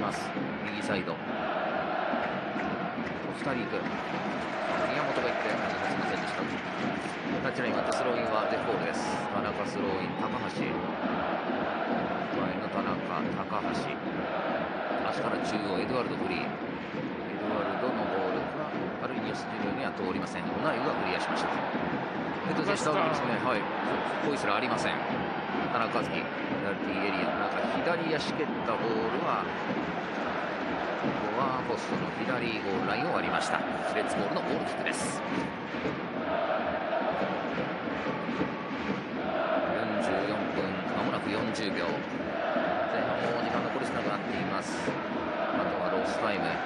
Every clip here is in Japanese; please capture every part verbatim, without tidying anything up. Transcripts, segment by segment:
ます。右サイドふたり行く。宮本が行って立ちませんでした。タッチライン割ってスローインはデフボールです。田中スローイン、高橋前の田中、高橋足から中央、エドワルドフリー。エドワルドのボールがアルイニョスジュニアには通りません。オナイウがクリアしました。ヘッド選手倒れですね。はい、ホイッスルありません。田中和樹、ペナルティーエリアの中、左足蹴ったボールはここはポストの左ゴールラインを割りました。レッツボールのゴールキックです。よんじゅうよんぷん、まもなくよんじゅうびょう。前半も時間残り少なくなっています。あとはロスタイム。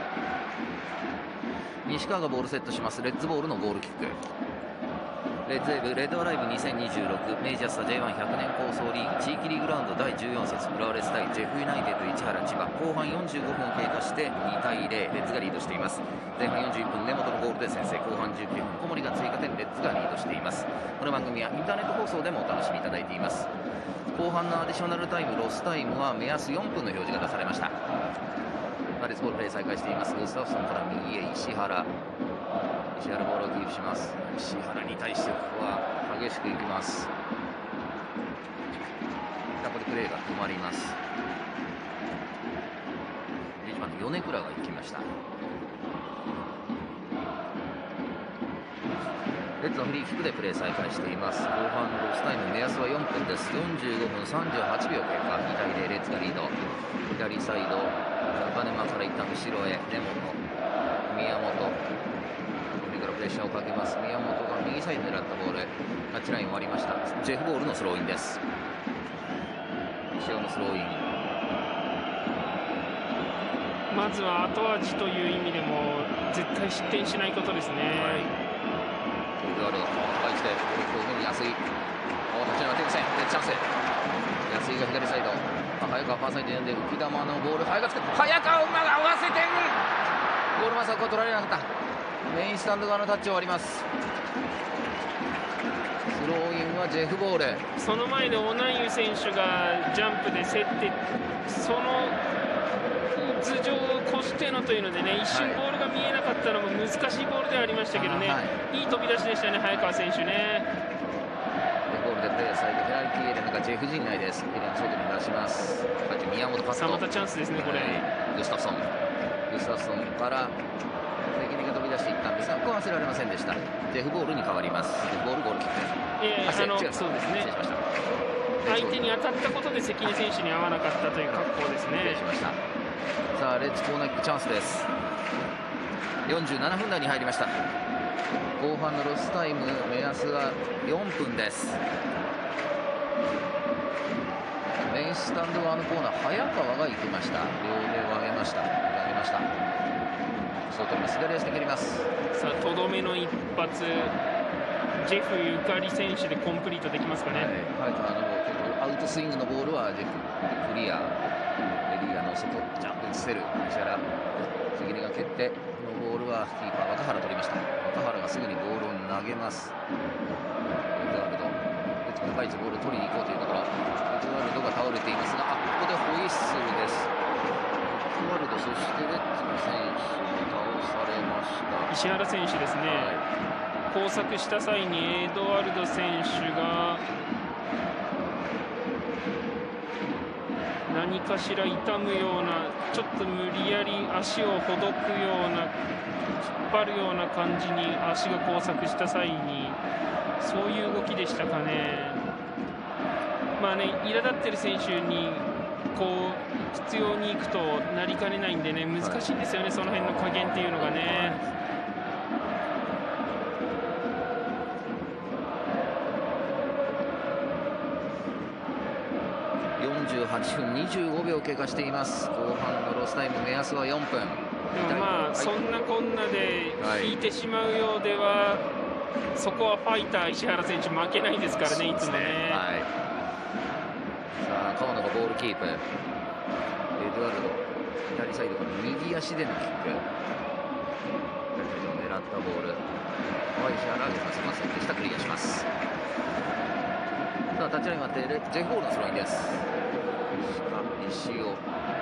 西川がボールセットします。レッツボールのゴールキック。レッズウェーブレッドアライブにせんにじゅうろくメジャースタ ジェイワンひゃく 年構想リーグ地域リーグラウンドだいじゅうよん節浦和レッズ対ジェフユナイテッド市原千葉。後半よんじゅうごふん経過してにたいゼロ、レッズがリードしています。前半よんじゅういっぷん根本のゴールで先制。後半じゅうきゅうふん小森が追加点、レッズがリードしています。この番組はインターネット放送でもお楽しみいただいています。後半のアディショナルタイム、ロスタイムは目安よんぷんの表示が出されました。レッズボールプレー再開しています。グスタフソンから右へ石原。石原ボールをキープします。石原に対してここは激しくいきます。ここでプレーが止まります。じゅういちばんの米倉が行きました。レッズのフリーキックでプレー再開しています。後半ロスタイム目安はよんぷんです。よんじゅうごふんさんじゅうはちびょう経過。にたいゼロ、レッズがリード。左サイド中根間から一旦後ろへ根本、宮本プレッシャーをかけます。宮本が右サイド狙ったボール、タッチラインを割りました。ジェフボールのスローインです。石尾のスローイン。 まずは後味という意味でも絶対失点しないことですね。はい、 エドワルド高い位置でボールを上に安井、お立ち上がっていません。チャンス、安井が左サイド、早川ファーサイドに呼んで浮玉のボール、早川つけ早川馬が合わせてゴールマスはここ取られなかった。メインスタンド側のタッチを割ります。スローインはジェフボール。 その前でオナイユ選手がジャンプで競ってその頭上を越してのというのでね、一瞬ボールが見えなかったのも難しいボールではありましたけどね、はい、いい飛び出しでしたね、早川選手ね。 ゴールでプレーされてペナルティーエリアがジェフ陣内です。エリアの外に出します。宮本パスとまたチャンスですね、これ。 グスタフソングスタフソンから関根が飛び出していったんですが、ここは忘れられませんでした。ジェフボールに変わります。ジェフボールゴールキック。 えー、あのそうですね。 失礼しました。 相手に当たったことで関根選手に合わなかったという格好ですね。 失礼しました。さあレッツコーナーキックチャンスです。よんじゅうななふん台に入りました。後半のロスタイム目安はよんぷんです。メインスタンド側のコーナー、早川が行きました。両手を上げました。上げました。そう取ります。左足で蹴ります。 さあとどめの一発、ジェフゆかり選手でコンプリートできますかね。 はい、あのアウトスイングのボールはジェフクリア、エリアの外ジャンプにせる石原、関根が蹴って、このボールはキーパー若原取りました。若原がすぐにボールを投げます。エドワルド、高い位置ボールを取りに行こうというところ、エドワルドが倒れていますが、あ、ここでホイッスルです。エドワルド、そしてレッズの選手に倒されました。 石原選手ですね、はい、交錯した際にエドワルド選手が何かしら痛むような、ちょっと無理やり足をほどくような、引っ張るような感じに足が交錯した際に、そういう動きでしたかね。まあね、苛立ってる選手にこう必要に行くとなりかねないんでね、難しいんですよね、その辺の加減っていうのがね。 よんじゅうはちふんにじゅうごびょう経過しています。後半のロスタイム目安はよんぷん。でもまあ、はい、そんなこんなで引いてしまうようでは、はい、そこはファイター石原選手負けないですからね、いつもね。 はい、さあ川野がボールキープ。エドワルド左サイドから右足でのキック。左サイドを狙ったボール。石原が出させませんでした。クリアします。さあタッチライン割ってジェフボールのスローインです。石尾